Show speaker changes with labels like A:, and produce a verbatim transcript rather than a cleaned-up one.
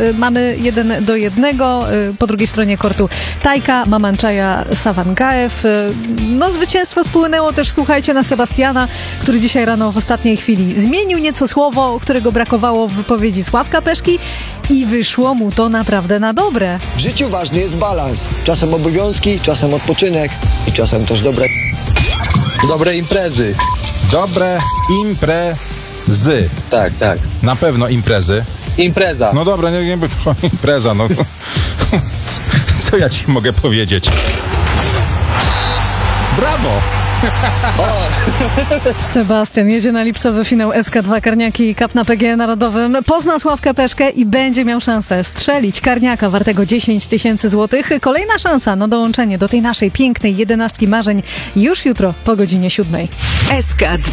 A: mamy jeden do jednego. Po drugiej stronie kortu Tajka, Mamanczaja, Sawangaew. No zwycięstwo spłynęło też, słuchajcie, na Sebastiana, który dzisiaj rano w ostatniej chwili zmienił nieco słowo, którego brakowało w wypowiedzi Sławka Peszki i wyszło mu to naprawdę na dobre.
B: W życiu ważny jest balans. Czasem obowiązki, czasem odpoczynek i czasem też dobre...
C: Dobre imprezy.
D: Dobre imprezy.
C: Tak, tak.
D: Na pewno imprezy.
C: Impreza.
D: No dobra, nie wiem, impreza, no. Co ja ci mogę powiedzieć? Brawo!
A: Sebastian jedzie na lipcowy finał S K dwa Karniaki i Cup na P G E Narodowym. Pozna Sławka Peszkę i będzie miał szansę strzelić karniaka wartego dziesięć tysięcy złotych. Kolejna szansa na dołączenie do tej naszej pięknej jedenastki marzeń już jutro po godzinie siódmej.
E: S K dwa.